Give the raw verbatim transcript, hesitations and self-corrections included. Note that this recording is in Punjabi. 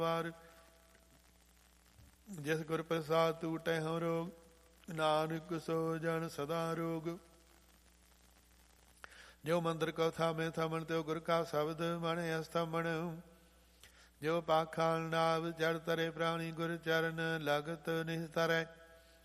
ਵਾਰ। ਜਿਸ ਗੁਰ ਪ੍ਰਸਾਦ ਟੂਟੈ ਹਉ ਰੋਗ, ਨਾਨਕ ਸੋ ਜਨ ਸਦਾ ਰੋਗ। ਜੋ ਮੰਦਰ ਕੋ ਥਾਮੇ ਥਮਨ, ਤਿਉ ਗੁਰ ਕਾ ਸ਼ਬਦ ਮਨ ਅਸਥਮਨ। ਜੋ ਪਾਖਾਨ ਨਾਵ ਜੜ ਤਰੇ ਪ੍ਰਾਣੀ, ਗੁਰ ਚਰਨ ਲਗਤ ਨਿਸਤਰੈ।